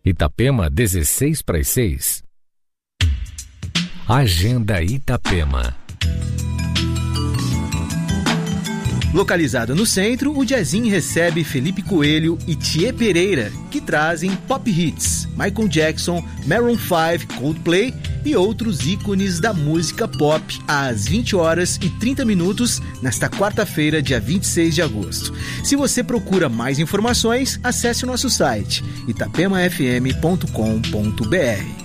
Itapema, 6:16. Agenda Itapema. Localizado no centro, o Jazzin recebe Felipe Coelho e Thier Pereira, que trazem pop hits, Michael Jackson, Maroon 5, Coldplay e outros ícones da música pop às 20h30 nesta quarta-feira, dia 26 de agosto. Se você procura mais informações, acesse o nosso site itapemafm.com.br.